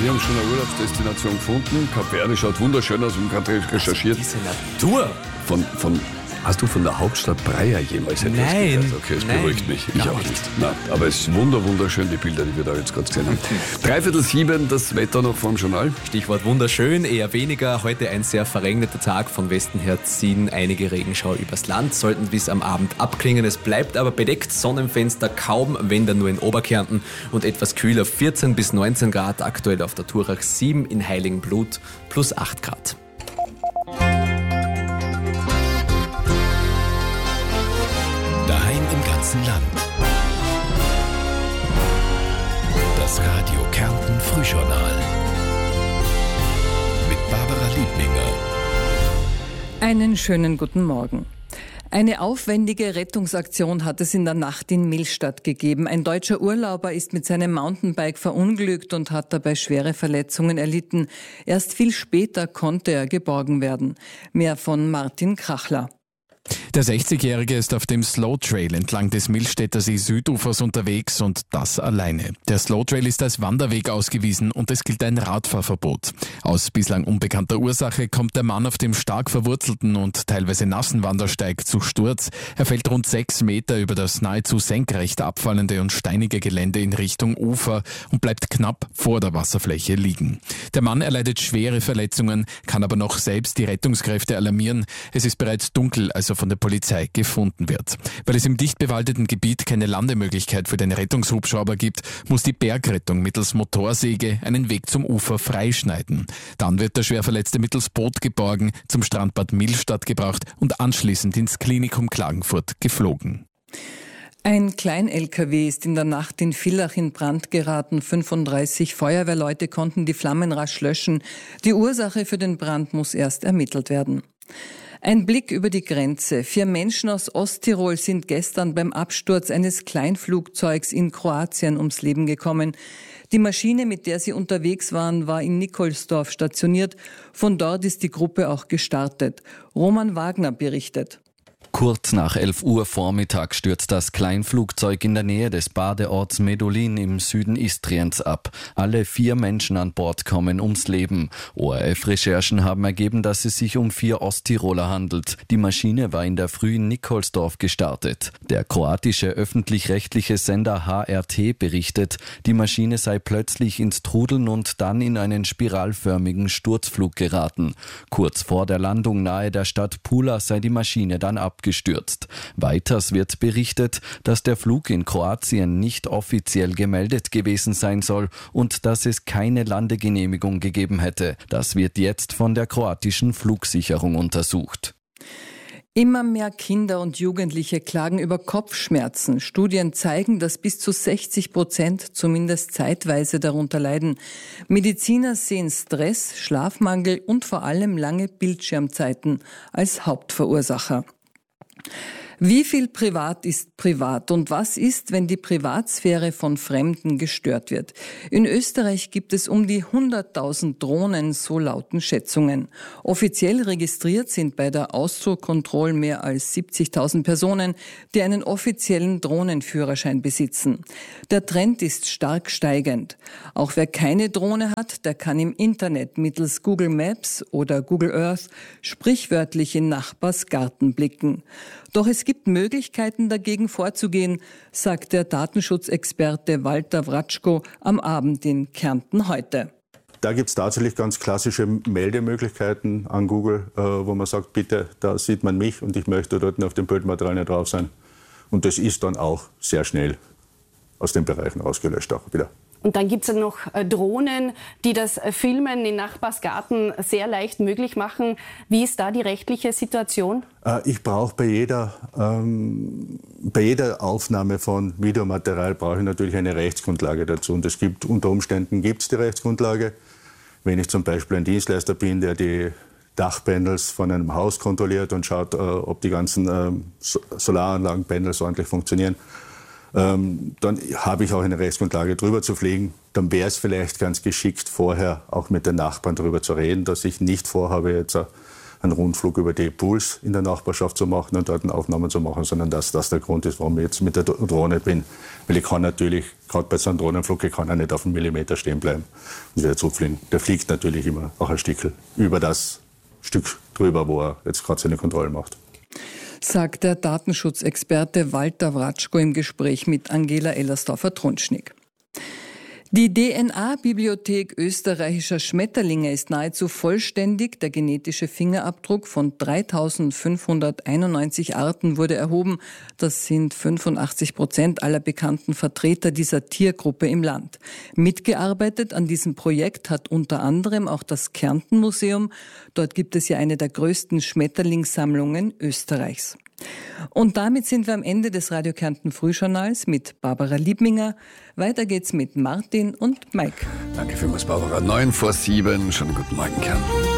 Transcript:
wir haben schon eine Urlaubsdestination gefunden. Kap Verde schaut wunderschön aus und gerade recherchiert. Diese Natur. Hast du von der Hauptstadt Praia jemals etwas Nein. gehört? Okay, es beruhigt mich. Ich auch nicht. Nein, aber es ist wunderschön, die Bilder, die wir da jetzt gerade gesehen haben. 6:45, das Wetter noch vom Journal. Stichwort wunderschön, eher weniger. Heute ein sehr verregneter Tag. Von Westen her ziehen einige Regenschauer übers Land, sollten bis am Abend abklingen. Es bleibt aber bedeckt, Sonnenfenster kaum, wenn dann nur in Oberkärnten und etwas kühler, 14 bis 19 Grad, aktuell auf der Turach 7, in Heiligenblut plus 8 Grad. Daheim im ganzen Land. Das Radio Kärnten Frühjournal. Mit Barbara Liebninger. Einen schönen guten Morgen. Eine aufwendige Rettungsaktion hat es in der Nacht in Millstatt gegeben. Ein deutscher Urlauber ist mit seinem Mountainbike verunglückt und hat dabei schwere Verletzungen erlitten. Erst viel später konnte er geborgen werden. Mehr von Martin Krachler. Der 60-Jährige ist auf dem Slow Trail entlang des Millstätter See-Südufers unterwegs und das alleine. Der Slow Trail ist als Wanderweg ausgewiesen und es gilt ein Radfahrverbot. Aus bislang unbekannter Ursache kommt der Mann auf dem stark verwurzelten und teilweise nassen Wandersteig zu Sturz. Er fällt rund 6 Meter über das nahezu senkrecht abfallende und steinige Gelände in Richtung Ufer und bleibt knapp vor der Wasserfläche liegen. Der Mann erleidet schwere Verletzungen, kann aber noch selbst die Rettungskräfte alarmieren. Es ist bereits dunkel, als er von der Polizei gefunden wird. Weil es im dicht bewaldeten Gebiet keine Landemöglichkeit für den Rettungshubschrauber gibt, muss die Bergrettung mittels Motorsäge einen Weg zum Ufer freischneiden. Dann wird der Schwerverletzte mittels Boot geborgen, zum Strandbad Millstatt gebracht und anschließend ins Klinikum Klagenfurt geflogen. Ein Klein-LKW ist in der Nacht in Villach in Brand geraten. 35 Feuerwehrleute konnten die Flammen rasch löschen. Die Ursache für den Brand muss erst ermittelt werden. Ein Blick über die Grenze. 4 Menschen aus Osttirol sind gestern beim Absturz eines Kleinflugzeugs in Kroatien ums Leben gekommen. Die Maschine, mit der sie unterwegs waren, war in Nikolsdorf stationiert. Von dort ist die Gruppe auch gestartet. Roman Wagner berichtet. Kurz nach 11 Uhr Vormittag stürzt das Kleinflugzeug in der Nähe des Badeorts Medulin im Süden Istriens ab. Alle 4 Menschen an Bord kommen ums Leben. ORF-Recherchen haben ergeben, dass es sich um 4 Osttiroler handelt. Die Maschine war in der Früh in Nikolsdorf gestartet. Der kroatische öffentlich-rechtliche Sender HRT berichtet, die Maschine sei plötzlich ins Trudeln und dann in einen spiralförmigen Sturzflug geraten. Kurz vor der Landung nahe der Stadt Pula sei die Maschine dann abgestürzt. Weiters wird berichtet, dass der Flug in Kroatien nicht offiziell gemeldet gewesen sein soll und dass es keine Landegenehmigung gegeben hätte. Das wird jetzt von der kroatischen Flugsicherung untersucht. Immer mehr Kinder und Jugendliche klagen über Kopfschmerzen. Studien zeigen, dass bis zu 60% zumindest zeitweise darunter leiden. Mediziner sehen Stress, Schlafmangel und vor allem lange Bildschirmzeiten als Hauptverursacher. Wie viel privat ist privat und was ist, wenn die Privatsphäre von Fremden gestört wird? In Österreich gibt es um die 100.000 Drohnen, so lauten Schätzungen. Offiziell registriert sind bei der Austrocontrol mehr als 70.000 Personen, die einen offiziellen Drohnenführerschein besitzen. Der Trend ist stark steigend. Auch wer keine Drohne hat, der kann im Internet mittels Google Maps oder Google Earth sprichwörtlich in Nachbars Garten blicken. Doch es gibt Möglichkeiten, dagegen vorzugehen, sagt der Datenschutzexperte Walter Wratschko am Abend in Kärnten heute. Da gibt es tatsächlich ganz klassische Meldemöglichkeiten an Google, wo man sagt, bitte, da sieht man mich und ich möchte dort auf dem Bildmaterial nicht drauf sein. Und das ist dann auch sehr schnell aus den Bereichen ausgelöscht auch wieder. Und dann gibt es noch Drohnen, die das Filmen in Nachbars Garten sehr leicht möglich machen. Wie ist da die rechtliche Situation? Ich brauche bei jeder Aufnahme von Videomaterial brauche ich natürlich eine Rechtsgrundlage dazu. Und es gibt unter Umständen die Rechtsgrundlage. Wenn ich zum Beispiel ein Dienstleister bin, der die Dachpanels von einem Haus kontrolliert und schaut, ob die ganzen Solaranlagenpanels ordentlich funktionieren, dann habe ich auch eine Rechtsgrundlage, drüber zu fliegen. Dann wäre es vielleicht ganz geschickt, vorher auch mit den Nachbarn darüber zu reden, dass ich nicht vorhabe, jetzt einen Rundflug über die Pools in der Nachbarschaft zu machen und dort Aufnahmen zu machen, sondern dass das der Grund ist, warum ich jetzt mit der Drohne bin. Weil ich kann natürlich, gerade bei so einem Drohnenflug, ich kann auch nicht auf einen Millimeter stehen bleiben und wieder zurückfliegen. Der fliegt natürlich immer auch ein Stückchen über das Stück drüber, wo er jetzt gerade seine Kontrolle macht. Sagt der Datenschutzexperte Walter Wratschko im Gespräch mit Angela Ellersdorfer-Trunschnig. Die DNA-Bibliothek österreichischer Schmetterlinge ist nahezu vollständig. Der genetische Fingerabdruck von 3.591 Arten wurde erhoben. Das sind 85% aller bekannten Vertreter dieser Tiergruppe im Land. Mitgearbeitet an diesem Projekt hat unter anderem auch das Kärnten-Museum. Dort gibt es ja eine der größten Schmetterlingssammlungen Österreichs. Und damit sind wir am Ende des Radio Kärnten Frühjournals mit Barbara Liebminger. Weiter geht's mit Martin und Mike. Danke vielmals, Barbara. 6:09. Schönen guten Morgen, Kärnten.